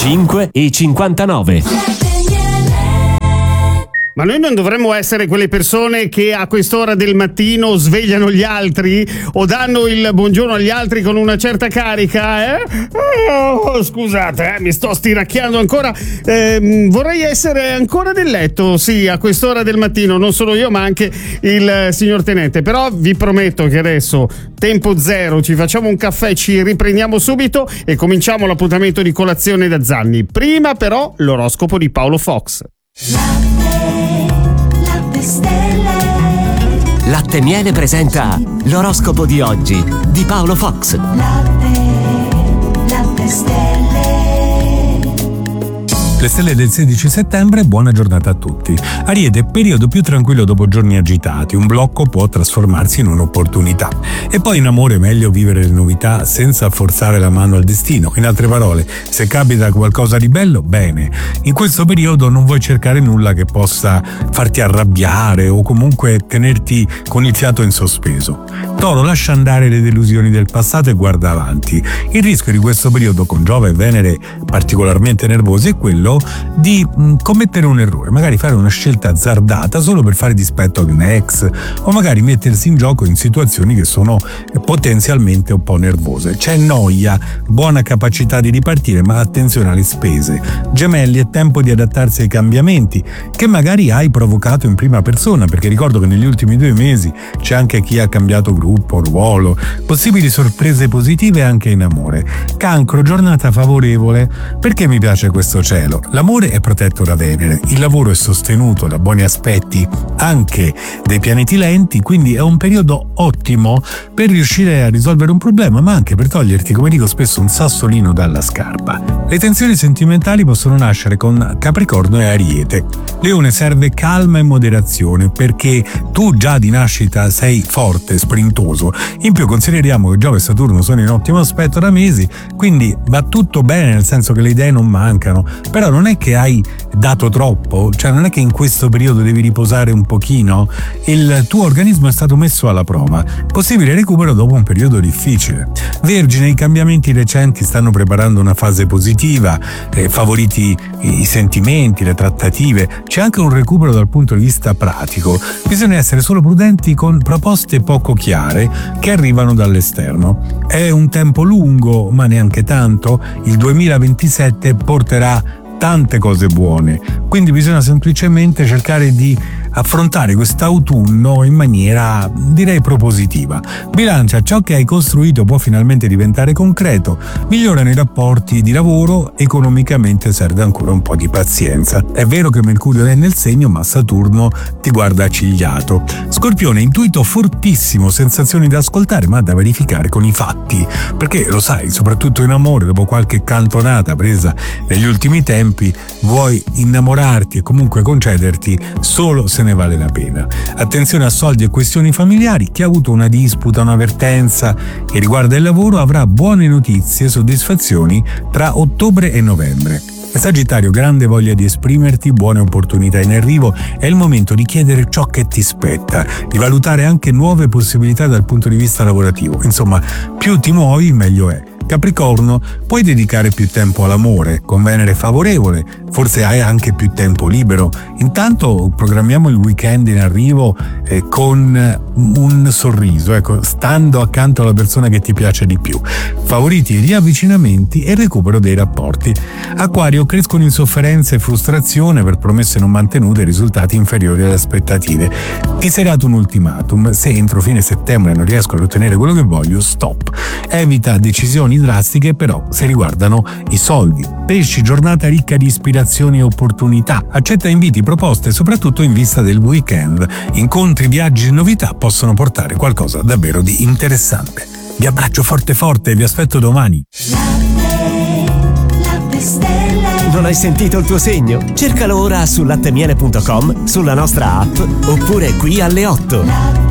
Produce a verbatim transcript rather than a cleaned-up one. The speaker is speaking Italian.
cinque e cinquantanove. Ma noi non dovremmo essere quelle persone che a quest'ora del mattino svegliano gli altri o danno il buongiorno agli altri con una certa carica, eh? Oh, scusate, eh, mi sto stiracchiando ancora. Eh, vorrei essere ancora nel letto, sì, a quest'ora del mattino, non solo io ma anche il signor tenente. Però vi prometto che adesso, tempo zero, ci facciamo un caffè, ci riprendiamo subito e cominciamo l'appuntamento di colazione da Zanni. Prima però l'oroscopo di Paolo Fox. Latte Miele presenta l'oroscopo di oggi di Paolo Fox. Latte, latte stelle. Le stelle del sedici settembre, buona giornata a tutti. Ariete, periodo più tranquillo dopo giorni agitati, un blocco può trasformarsi in un'opportunità. E poi in amore meglio vivere le novità senza forzare la mano al destino. In altre parole, se capita qualcosa di bello, bene. In questo periodo non vuoi cercare nulla che possa farti arrabbiare o comunque tenerti con il fiato in sospeso. Toro, lascia andare le delusioni del passato e guarda avanti. Il rischio di questo periodo con Giove e Venere particolarmente nervosi è quello di mh, commettere un errore, magari fare una scelta azzardata solo per fare dispetto ad un ex o magari mettersi in gioco in situazioni che sono potenzialmente un po' nervose. C'è noia, buona capacità di ripartire, ma attenzione alle spese. Gemelli, è tempo di adattarsi ai cambiamenti che magari hai provocato in prima persona, perché ricordo che negli ultimi due mesi c'è anche chi ha cambiato gruppo, ruolo, possibili sorprese positive anche in amore. Cancro, giornata favorevole. Perché mi piace questo cielo? L'amore è protetto da Venere, il lavoro è sostenuto da buoni aspetti anche dei pianeti lenti, quindi è un periodo ottimo per riuscire a risolvere un problema, ma anche per toglierti, come dico spesso, un sassolino dalla scarpa. Le tensioni sentimentali possono nascere con Capricorno e Ariete. Leone, serve calma e moderazione perché tu già di nascita sei forte, sprintoso. In più consideriamo che Giove e Saturno sono in ottimo aspetto da mesi, quindi va tutto bene, nel senso che le idee non mancano, però non è che hai dato troppo, cioè non è che in questo periodo devi riposare un pochino, il tuo organismo è stato messo alla prova, possibile recupero dopo un periodo difficile. Vergine, i cambiamenti recenti stanno preparando una fase positiva, eh, favoriti i sentimenti, le trattative, c'è anche un recupero dal punto di vista pratico, bisogna essere solo prudenti con proposte poco chiare che arrivano dall'esterno. È un tempo lungo, ma neanche tanto, il duemilaventisette porterà tante cose buone, quindi bisogna semplicemente cercare di affrontare quest'autunno in maniera, direi, propositiva. Bilancia, ciò che hai costruito può finalmente diventare concreto, migliorano i rapporti di lavoro, economicamente serve ancora un po' di pazienza. È vero che Mercurio è nel segno, ma Saturno ti guarda accigliato. Scorpione, intuito fortissimo, sensazioni da ascoltare ma da verificare con i fatti, perché lo sai, soprattutto in amore, dopo qualche cantonata presa negli ultimi tempi, vuoi innamorarti e comunque concederti solo se ne vale la pena. Attenzione a soldi e questioni familiari. Chi ha avuto una disputa, un'avvertenza che riguarda il lavoro avrà buone notizie e soddisfazioni tra ottobre e novembre. Sagittario, grande voglia di esprimerti, buone opportunità in arrivo, è il momento di chiedere ciò che ti spetta, di valutare anche nuove possibilità dal punto di vista lavorativo. Insomma, più ti muovi meglio è. Capricorno, puoi dedicare più tempo all'amore, con Venere favorevole, forse hai anche più tempo libero. Intanto programmiamo il weekend in arrivo eh, con un sorriso, ecco, stando accanto alla persona che ti piace di più. Favoriti i riavvicinamenti e il recupero dei rapporti. Acquario, crescono insofferenze e frustrazione per promesse non mantenute e risultati inferiori alle aspettative. Ti sei dato un ultimatum, se entro fine settembre non riesco ad ottenere quello che voglio, stop. Evita decisioni drastiche però se riguardano i soldi. Pesci, giornata ricca di ispirazioni e opportunità. Accetta inviti, proposte, soprattutto in vista del weekend. Incontri, viaggi e novità possono portare qualcosa davvero di interessante. Vi abbraccio forte forte e vi aspetto domani. Non hai sentito il tuo segno? Cercalo ora su lattemiele punto com, sulla nostra app oppure qui alle otto.